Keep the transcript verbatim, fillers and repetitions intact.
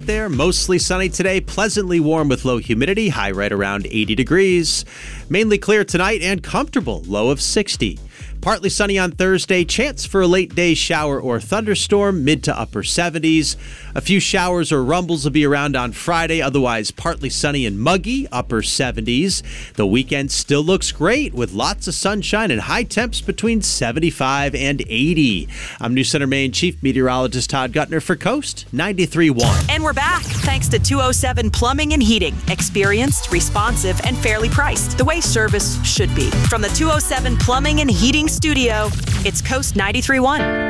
there. Mostly sunny today, pleasantly warm with low humidity, high right around eighty degrees. Mainly clear tonight and comfortable, low of sixty. Partly sunny on Thursday, chance for a late day shower or thunderstorm, mid to upper seventies. A few showers or rumbles will be around on Friday, otherwise partly sunny and muggy, upper seventies. The weekend still looks great with lots of sunshine and high temps between seventy-five and eighty. I'm News Center Maine Chief Meteorologist Todd Gutner for Coast ninety-three point one. And we're back thanks to two oh seven Plumbing and Heating. Experienced, responsive, and fairly priced. The way service should be. From the two oh seven Plumbing and Heating Studio, it's Coast ninety-three point one.